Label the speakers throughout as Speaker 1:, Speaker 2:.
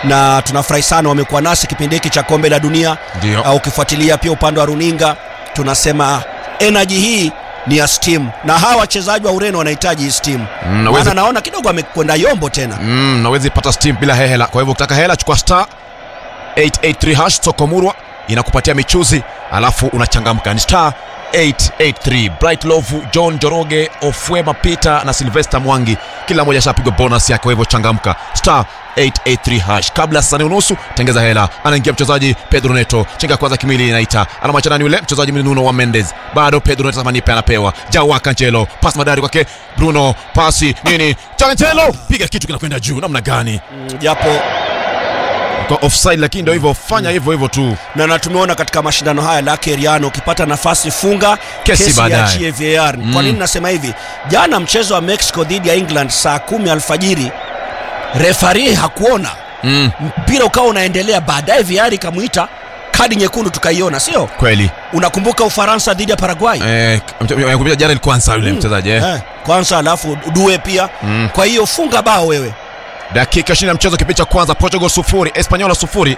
Speaker 1: na tunafurahi sana wamekuwa nasi kipindi hiki cha kombe la dunia. Au ukifuatilia pia upande wa runinga, tunasema energy hii ni ya Steam, na hawa wachezaji wa Ureno wanahitaji Steam. Maana naona kidogo amekwenda yombo tena.
Speaker 2: Naweza pata Steam bila hela. Kwa hivyo ukitaka hela chukua star 883 hash Sokomurwa inakupatia michuzi, alafu unachangamka. Ni star 883. Bright Love, John Joroge, Ofwema Peter na Sylvester Mwangi, kila mmoja shapigwa bonus yake. Kwa hivyo changamka, star 883 hash. Kabla saa 4:30 tengeza hela. Anaingia mchezaji Pedro Neto, chenga kwanza kimili inaita, anamwacha nani yule mchezaji Nuno wa Mendes, bado Pedro Neto samanipe anapewa Joao Cancelo, pass madari kwake Bruno, pasi nini, Cancelo piga kitu kinakwenda juu. Namna gani?
Speaker 1: Japo
Speaker 2: kwa offside, lakini ndio hivyo, fanya hivyo tu.
Speaker 1: Na tumeona katika mashindano haya la Keriano, ukipata nafasi funga, kesi ya VAR. Kwa nini nasema hivi? Jana mchezo wa Mexico dhidi ya England saa 10 alfajiri, referee hakuona mpira ukawa unaendelea, baadaye VAR ikamuita kadi nyekundu tukaiona, sio
Speaker 2: kweli?
Speaker 1: Unakumbuka Ufaransa dhidi ya Paraguay?
Speaker 2: Nakumbuka jana kwanza yule mchezaji
Speaker 1: kwanza, alafu Due pia. Kwa hiyo funga bao wewe.
Speaker 2: Dakika 20 ya mchezo, kipindi cha kwanza, Portugal 0 Espanyol 0.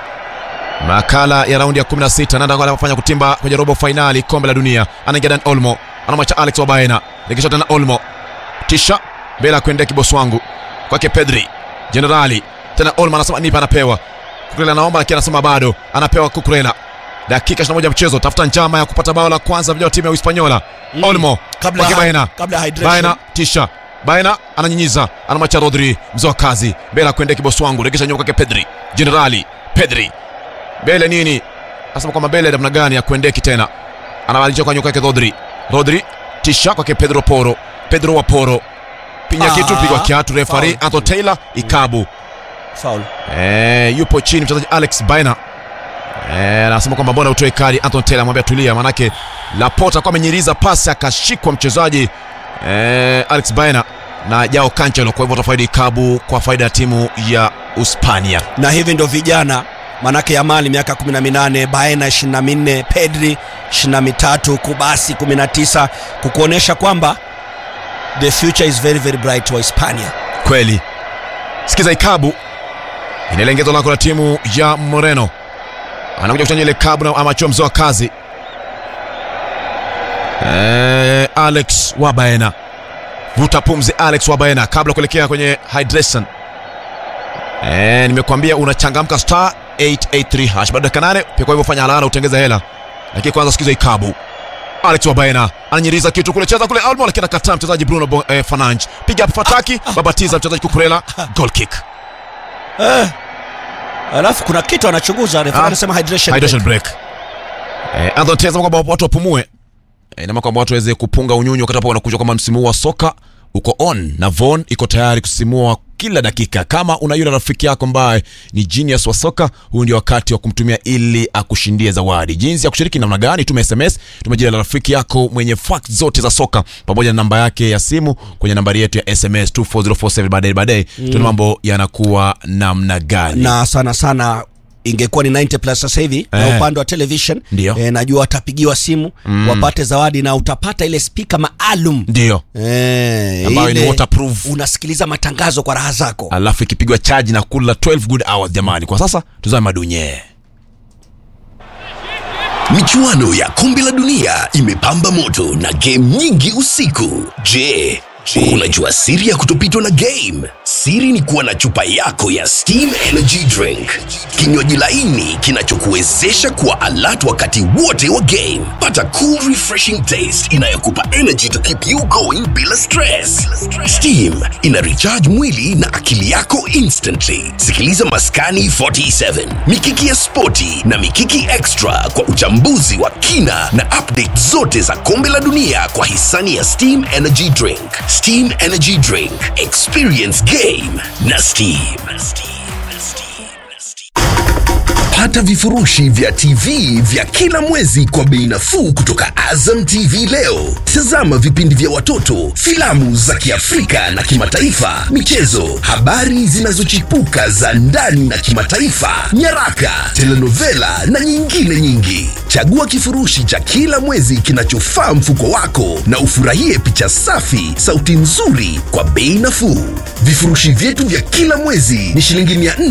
Speaker 2: Makala ya raundi ya 16 nanda ngala anafanya kutimba kwenye robo finali kombe la dunia. Anaingia Dan Olmo, anamwacha Alex Wabaena, nikisha tena Olmo, tisha bila kuendea kibosi wangu kwake Pedri Generali, tena Olmo anasema nipa, anapewa Kukurela, naomba lakini anasema bado, anapewa Kukurela. Dakika 21 mchezo, tafuta njama ya kupata bao la kwanza vijana timu ya Hispaniola. Olmo
Speaker 1: kabla hydration.
Speaker 2: Baena tisha, Baena ananyinyiza, anamwacha Rodri, mzoa kazi bila kuendea kibosi wangu, regesha nyuma kwake Pedri Generali. Pedri Bele nini? Anasema kwamba Bele namna gani ya kuendea kitena, anabadilisha kwa nyuma kwake Rodri tisha kwake Pedro wa Poro pinya kitu, pigwa kiatu, referee Anthony Taylor ikabu
Speaker 1: foul.
Speaker 2: Yupo chini mchezaji Alex Baena. Anasema kwamba mbona utoe kadi. Anthony Taylor amwambia tulia, manake Laporta kwa amenyiriza pasi akashikwa mchezaji Alex Baena na Joao Cancelo. Kwa hivyo tafaidi ikabu kwa faida ya timu ya Uspania.
Speaker 1: Na hivi ndo vijana, manake Yamal miaka 18, Baena 24, Pedri 23, Kubasi 19, kukuonesha kwamba the future is very very bright wa Hispania.
Speaker 2: Kweli. Sikiza ikabu inalengezo lako la timu ya Moreno. Anakuja kuchanja ile kabu na amacho mzoa kazi Alex Wabaena. Vuta pumzi Alex Wabaena kabla kuelekea kwenye hydration. Nimekuambia unachangamka star 883 hash. Baada ya 8 pia, kwa hivyo fanya haraka utengeza hela. Lakini kwanza sikiza ikabu. Alex Wabaena ananyiriza kitu kule, cheza kule Almo, lakini akataa mchezaji Bruno Fernandes. Piga fataki, babatiza mchezaji Kukurela, goal kick.
Speaker 1: Alafu kuna kitu anachunguza refa, anasema hydration break.
Speaker 2: Anthony Taylor kwamba watu wapumue. Na maana kwamba watu waweze kupunga unyunyu wakati wanakuja, kama msimu wa soka uko on na Von iko tayari kusimua kila dakika. Kama una yule rafiki yako ambaye ni genius wa soka, huu ndio wakati wa kumtumia ili akushindie zawadi. Jinsi ya kushiriki namna gani? Tume SMS, tume jina la rafiki yako mwenye facts zote za soka pamoja na namba yake ya simu kwenye nambari yetu ya SMS 24047. Baadaye tuna mambo yanakuwa namna gani.
Speaker 1: Na sana ingekuwa ni 90 plus sasa hivi na upande wa television najua watapigiwa simu wapate zawadi, na utapata ile speaker maalum
Speaker 2: ambayo ni waterproof,
Speaker 1: unasikiliza matangazo kwa raha zako,
Speaker 2: alafu ikipigwa charge na kula 12 good hours. Jamani, kwa sasa tuzame madunye.
Speaker 3: Michuano ya kombe la dunia imepamba moto na game nyingi usiku. Je, unajua siri ya kutopitwa na game? Siri ni kuwa na chupa yako ya Steam Energy Drink, kinywaji laini kinachokuwezesha kuwa alert wakati wote wa game. Pata cool refreshing taste inayokupa energy to keep you going bila stress. Steam ina recharge mwili na akili yako instantly. Sikiliza Maskani 47, Mikiki ya Sporti na Mikiki Extra kwa uchambuzi wa kina na update zote za kombe la dunia kwa hisani ya Steam Energy Drink. Steam Energy Drink, experience game na Steam. Pata vifurushi vya TV vya kila mwezi kwa bei nafuu kutoka Azam TV leo. Tazama vipindi vya watoto, filamu za Kiafrika na kimataifa, michezo, habari zinazochipuka za ndani na kimataifa, nyaraka, telenovela na nyingine nyingi. Chagua kifurushi cha kila mwezi kinachofaa mfuko wako na ufurahie picha safi, sauti nzuri kwa bei nafuu. Vifurushi vyetu vya kila mwezi ni shilingi 400